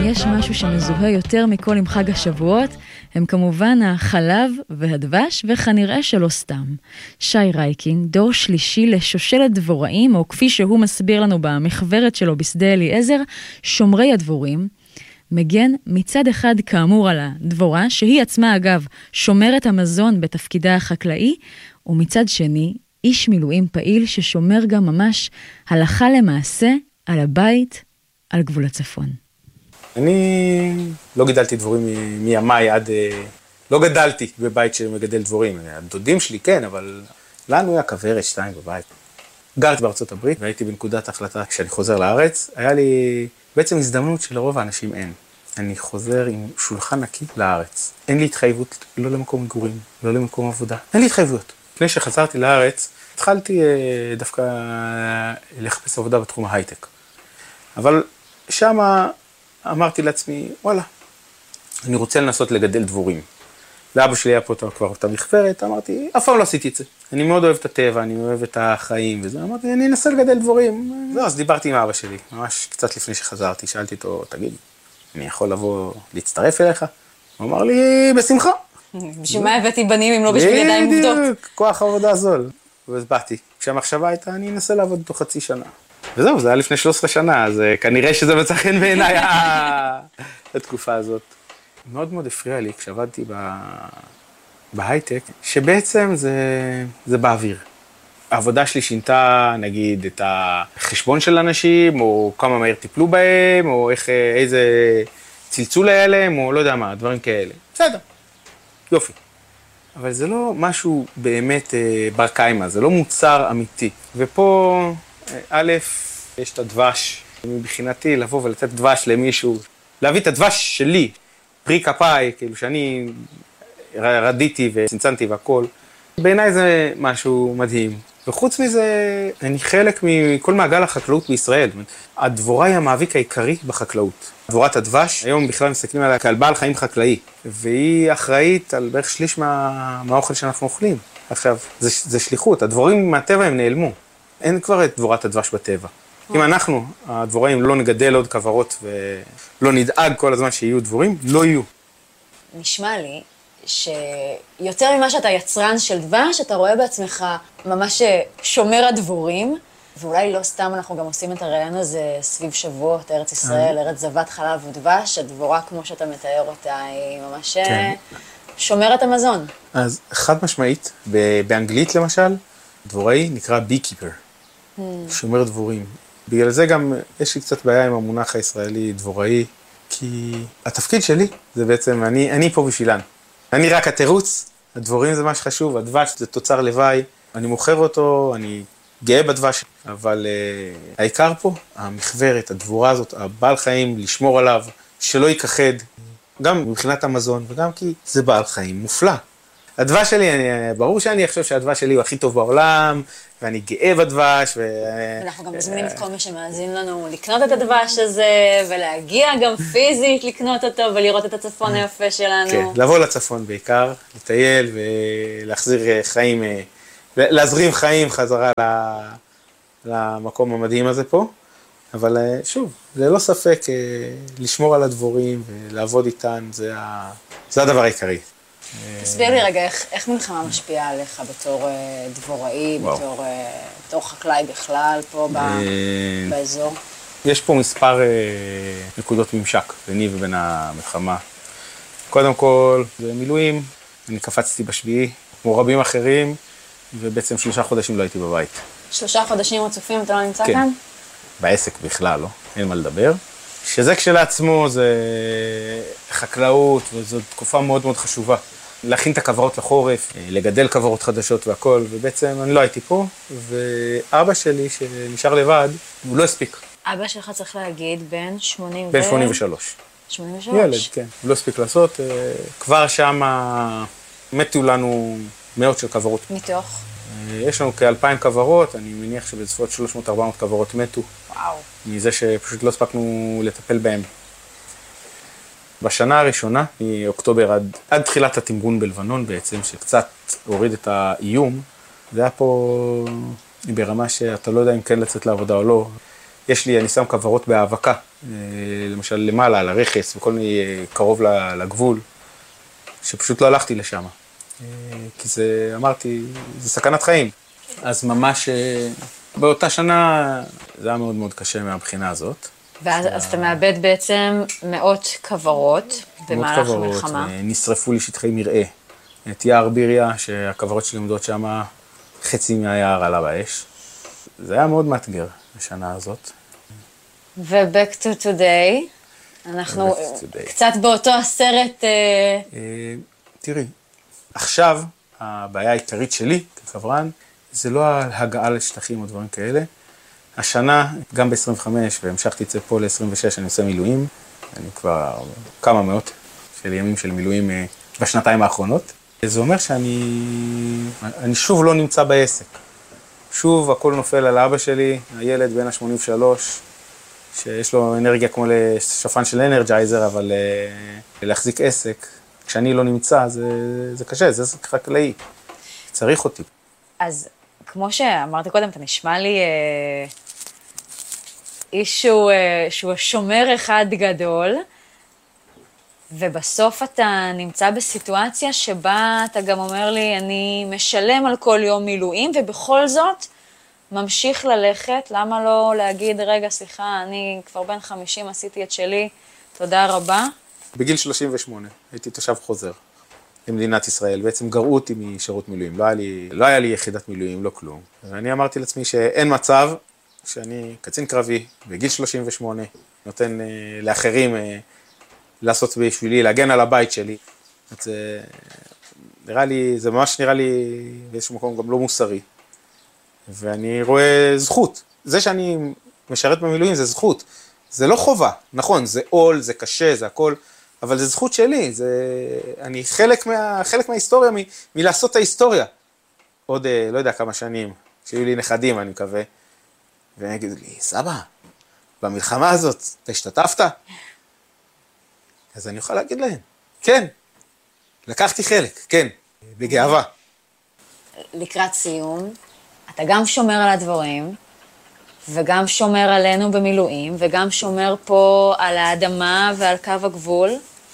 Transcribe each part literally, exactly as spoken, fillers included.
יש משהו שמזוהה יותר מכל עם חג השבועות, הם כמובן החלב והדבש, וכנראה שלא סתם. שי רייקין, דור שלישי לשושלת דבוראים, או כפי שהוא מסביר לנו במחברת שלו בשדה אליעזר, שומרי הדבורים, מגן מצד אחד כאמור על הדבורה, שהיא עצמה אגב שומרת המזון בתפקידה החקלאי, ומצד שני איש מילואים פעיל ששומר גם ממש הלכה למעשה על הבית על גבול הצפון. אני לא גידלתי דבורים מימיי עד... לא גדלתי בבית שמגדל דבורים. הדודים שלי כן, אבל לנו היה כוורת שתיים בבית. גרתי בארצות הברית והייתי בנקודת החלטה כשאני חוזר לארץ. היה לי בעצם הזדמנות שלרוב האנשים אין. אני חוזר עם שולחן נקי לארץ. אין לי התחייבות לא למקום מגורים, לא למקום עבודה. אין לי התחייבויות. לפני שחזרתי לארץ, התחלתי דווקא לחפש עבודה בתחום ההייטק. אבל שמה אמרתי לעצמי, וואלה, אני רוצה לנסות לגדל דבורים. לאבא שלי היה פה כבר את המחברת, אמרתי, אף פעם לא עשיתי את זה. אני מאוד אוהב את הטבע, אני אוהב את החיים וזה. אמרתי, אני אנסה לגדל דבורים. זהו, אז דיברתי עם אבא שלי, ממש קצת לפני שחזרתי, שאלתי אותו, תגיד, אני יכול לבוא להצטרף אליך? הוא אמר לי, בשמחה. בשביל מה הבאתי בנים אם לא בשביל ידיים עובדות? בדיוק, כוח עבודה זול. ואז באתי. כשהמחשבה הייתה, אני אנסה לעבוד איתו חצי שנה. וזהו, זה היה לפני שלוש עשרה שנה, אז כנראה שזה מצא חן בעיניי התקופה הזאת. מאוד מאוד הפריע לי כשעבדתי בהייטק, שבעצם זה, זה באוויר. העבודה שלי שינתה, נגיד, את החשבון של אנשים, או כמה מהר טיפלו בהם, או איך, איזה צלצול היה להם, או לא יודע מה, דברים כאלה. בסדר, יופי. אבל זה לא משהו באמת בר קיימא, זה לא מוצר אמיתי. ופה, א', יש את הדבש, מבחינתי לבוא ולתת דבש למישהו, להביא את הדבש שלי, פרי כפיי, כאילו שאני רדיתי וצנצנתי והכל, בעיניי זה משהו מדהים. וחוץ מזה, אני חלק מכל מעגל החקלאות בישראל. הדבורה היא המאביק העיקרי בחקלאות. דבורת הדבש, היום בכלל מסתכלים עליה כעל בעל חיים חקלאי, והיא אחראית על בערך שליש מה, מהאוכל שאנחנו אוכלים. עכשיו, זה, זה שליחות, הדבורים מהטבע הם נעלמו. אין כבר את דבורת הדבש בטבע. אם אנחנו, הדבוראים, לא נגדל עוד כוורות ולא נדאג כל הזמן שיהיו דבורים, לא יהיו. נשמע לי שיותר ממה שאתה יצרן של דבש, אתה רואה בעצמך ממש שומר הדבורים, ואולי לא סתם אנחנו גם עושים את הרעיון הזה סביב שבועות, ארץ ישראל, ארץ זבת חלב ודבש, הדבורה כמו שאתה מתאר אותה היא ממש שומרת המזון. אז חד משמעית, באנגלית למשל, דבוראי נקרא beekeeper, שומר דבורים. בגלל זה גם יש לי קצת בעיה עם המונח הישראלי דבוראי, כי התפקיד שלי זה בעצם, אני, אני פה בשבילן. אני רק התירוץ, הדבורים זה מה שחשוב, הדבש זה תוצר לוואי, אני מוכר אותו, אני גאה בדבש, אבל uh, העיקר פה, המחברת, הדבורה הזאת, הבעל חיים, לשמור עליו, שלא ייכחד, גם מבחינת המזון, וגם כי זה בעל חיים מופלא. הדבש שלי, אני, ברור שאני חושב שהדבש שלי הוא הכי טוב בעולם, ואני גאה בדבש. ו... אנחנו גם מזמינים את כל מי שמאזין לנו לקנות את הדבש הזה, ולהגיע גם פיזית לקנות אותו, ולראות את הצפון היפה שלנו. כן, לבוא לצפון בעיקר, לטייל ולהחזיר חיים, להזרים חיים חזרה למקום המדהים הזה פה. אבל שוב, זה לא ספק, לשמור על הדבורים ולעבוד איתן, זה, ה... זה הדבר העיקרי. תסביר לי רגע, איך, איך מלחמה משפיעה עליך בתור דבוראי, בתור, בתור חקלאי בכלל, פה ב, באזור? יש פה מספר נקודות ממשק ביני ובין המלחמה. קודם כל, זה מילואים, אני קפצתי בשביעי, כמו רבים אחרים, ובעצם שלושה חודשים לא הייתי בבית. שלושה חודשים רצופים, אתה לא נמצא כן. כאן? בעסק בכלל, לא? אין מה לדבר. שזה כשלעצמו זה חקלאות, וזו תקופה מאוד מאוד חשובה. להכין את הכוורות לחורף, לגדל כוורות חדשות והכל, ובעצם אני לא הייתי פה, ואבא שלי שנשאר לבד, הוא לא הספיק. אבא שלך צריך להגיד בין שמונים ו... בין שמונים ושלוש. שמונים ושלוש? ילד, כן. הוא לא הספיק לעשות. כבר שם מתו לנו מאות של כוורות. מתוך? יש לנו כאלפיים כוורות, אני מניח שבסביבות שלוש מאות ארבע מאות כוורות מתו. וואו. מזה שפשוט לא הספקנו לטפל בהם. בשנה הראשונה, מאוקטובר עד, עד תחילת התמרון בלבנון בעצם, שקצת הוריד את האיום, זה היה פה ברמה שאתה לא יודע אם כן לצאת לעבודה או לא. יש לי, אני שם כוורות בהאבקה, למשל למעלה, על הרכס, וכל מיני קרוב לגבול, שפשוט לא הלכתי לשם. כי זה, אמרתי, זה סכנת חיים. אז ממש באותה שנה זה היה מאוד מאוד קשה מהבחינה הזאת. ואז אז אתה מאבד בעצם מאות כוורות במהלך המלחמה. נשרפו לי שטחי מרעה. את יער ביריה, שהכוורות שלי עומדות שם, חצי מהיער עלה באש. זה היה מאוד מאתגר בשנה הזאת. ו-back to today, אנחנו קצת באותו הסרט... תראי, עכשיו הבעיה העיקרית שלי כקברן, זה לא ההגעה לשטחים או דברים כאלה. השנה, גם ב-עשרים וחמש, והמשכתי את זה פה ל-עשרים ושש, אני עושה מילואים. אני כבר כמה מאות של ימים של מילואים בשנתיים האחרונות. זה אומר שאני אני שוב לא נמצא בעסק. שוב הכל נופל על אבא שלי, הילד בן ה-שמונים ושלוש, שיש לו אנרגיה כמו לשפן של אנרג'ייזר, אבל להחזיק עסק, כשאני לא נמצא, זה, זה קשה, זה חקלאי. צריך אותי. אז כמו שאמרתי קודם, אתה נשמע לי אה, איש שהוא, אה, שהוא שומר אחד גדול, ובסוף אתה נמצא בסיטואציה שבה אתה גם אומר לי, אני משלם על כל יום מילואים, ובכל זאת ממשיך ללכת. למה לא להגיד, רגע, סליחה, אני כבר בן חמישים, עשיתי את שלי, תודה רבה. בגיל שלושים ושמונה הייתי תושב חוזר למדינת ישראל. בעצם גרעו אותי משירות מילואים. לא היה לי, לא היה לי יחידת מילואים, לא כלום. ואני אמרתי לעצמי שאין מצב שאני קצין קרבי בגיל שלושים ושמונה, נותן אה, לאחרים אה, לעשות בשבילי, להגן על הבית שלי. זה נראה לי, זה ממש נראה לי באיזשהו מקום גם לא מוסרי. ואני רואה זכות. זה שאני משרת במילואים זה זכות. זה לא חובה, נכון, זה עול, זה קשה, זה הכל, אבל זה זכות שלי, זה, אני חלק, מה, חלק מההיסטוריה, מ, מלעשות את ההיסטוריה. עוד, לא יודע כמה שנים, שיהיו לי נכדים, אני מקווה, והם יגידו לי, סבא, במלחמה הזאת, אתה השתתפת? אז אני אוכל להגיד להם, כן, לקחתי חלק, כן, בגאווה. לקראת סיום, אתה גם שומר על הדברים, וגם שומר עלינו במילואים, וגם שומר פה על האדמה ועל קו הגבול.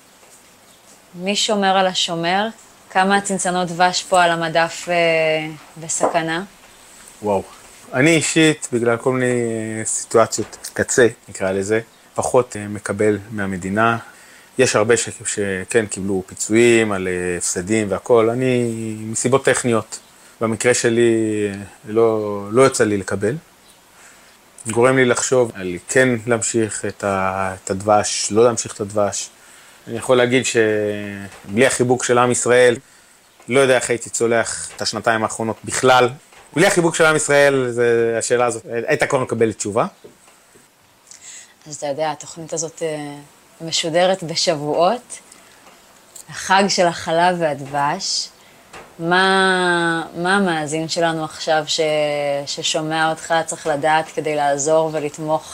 מי שומר על השומר? כמה צנצנות דבש פה על המדף בסכנה? וואו. אני אישית, בגלל כל מיני סיטואציות קצה, נקרא לזה, פחות מקבל מהמדינה. יש הרבה ש... שכן קיבלו פיצויים על הפסדים והכל. אני, מסיבות טכניות, במקרה שלי לא, לא יוצא לי לקבל. גורם לי לחשוב על כן להמשיך את, ה... את הדבש, לא להמשיך את הדבש. אני יכול להגיד שבלי החיבוק של עם ישראל, לא יודע איך הייתי צולח את השנתיים האחרונות בכלל. בלי החיבוק של עם ישראל, זה, השאלה הזאת, הייתה כבר מקבלת תשובה. אז אתה יודע, התוכנית הזאת משודרת בשבועות, החג של החלב והדבש. מה, מה המאזין שלנו עכשיו ש, ששומע אותך צריך לדעת כדי לעזור ולתמוך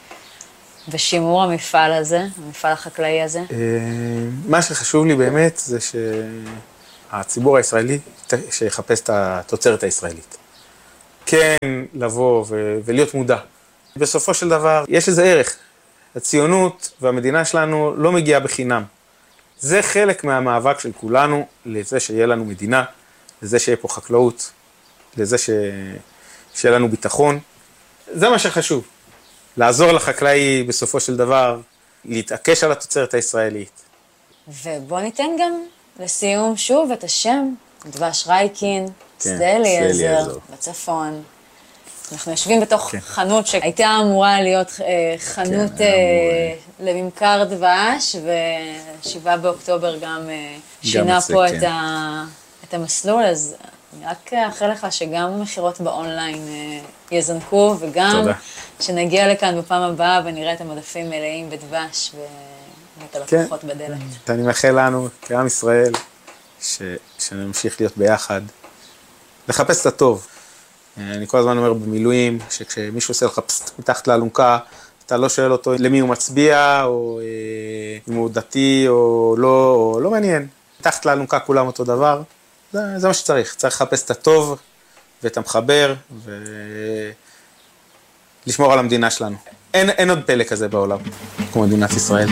בשימור המפעל הזה, המפעל החקלאי הזה? מה שחשוב לי באמת זה שהציבור הישראלי שיחפש את התוצרת הישראלית. כן, לבוא ו- ולהיות מודע. בסופו של דבר, יש איזה ערך. הציונות והמדינה שלנו לא מגיעה בחינם. זה חלק מהמאבק של כולנו, לזה שיהיה לנו מדינה, לזה שיהיה פה חקלאות, לזה ש... שיהיה לנו ביטחון. זה מה שחשוב. לעזור לחקלאי בסופו של דבר, להתעקש על התוצרת הישראלית. ובוא ניתן גם לסיום שוב את השם, דבש רייקין, שדה אליעזר, בצפון. אנחנו יושבים בתוך כן. חנות שהייתה אמורה להיות אה, חנות כן, אה, לממכר דבש, ושבעה באוקטובר גם, אה, גם שינה פה כן. את, ה, את המסלול, אז אני רק אאחל לך שגם המחירות באונליין אה, יזנקו, וגם תודה. שנגיע לכאן בפעם הבאה ונראה את המדפים מלאים בדבש ואת הלקוחות כן. בדלת. אני מאחל לנו, כעם ישראל, ש, שנמשיך להיות ביחד, לחפש את הטוב. אני כל הזמן אומר במילואים, שכשמישהו עושה לך פסט מתחת לאלונקה, אתה לא שואל אותו למי הוא מצביע, או אם הוא דתי, או לא, או לא מעניין. מתחת לאלונקה כולם אותו דבר, זה, זה מה שצריך. צריך לחפש את הטוב, ואת המחבר, לשמור על המדינה שלנו. אין, אין עוד פלא כזה בעולם, כמו מדינת ישראל.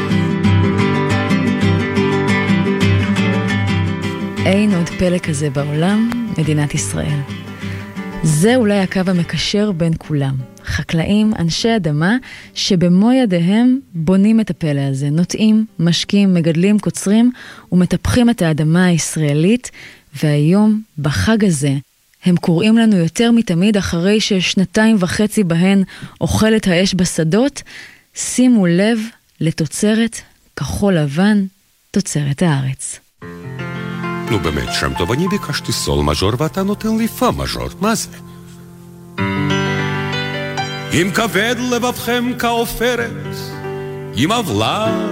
אין עוד פלא כזה בעולם, מדינת ישראל. זה אולי הקו המקשר בין כולם. חקלאים, אנשי אדמה, שבמו ידיהם בונים את הפלא הזה, נוטעים, משקים, מגדלים, קוצרים ומטפחים את האדמה הישראלית, והיום, בחג הזה, הם קוראים לנו יותר מתמיד אחרי ששנתיים וחצי בהן אוכלת האש בשדות, שימו לב לתוצרת כחול לבן, תוצרת הארץ. נו באמת, שם טוב, אני ביקשתי סול מז'ור ואתה נותן לי פה מז'ור, מה זה? אם כבד לבבכם כאופרת, אם אבלה